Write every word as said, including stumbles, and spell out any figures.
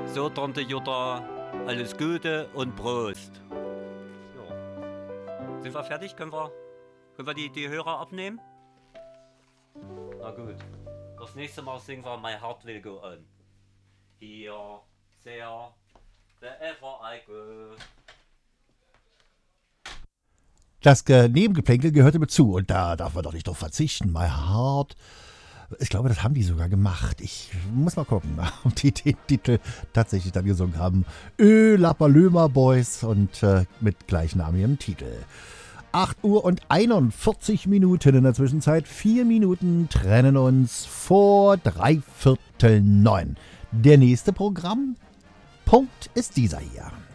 So, Tante Jutta, alles Gute und Prost. Ja. Sind wir fertig? Können wir, können wir die, die Hörer abnehmen? Na gut. Das nächste Mal singen wir My Heart Will Go On. Here, there, wherever I go. Das Ge- Nebengeplänkel gehörte mit zu und da darf man doch nicht drauf verzichten. My Heart. Ich glaube, das haben die sogar gemacht. Ich muss mal gucken, ob die den Titel tatsächlich dann gesungen haben. Ö Lapalöma Boys und äh, mit gleichnamigem Titel. acht Uhr und einundvierzig Minuten in der Zwischenzeit. Vier Minuten trennen uns vor dreiviertel neun. Der nächste Programmpunkt ist dieser hier.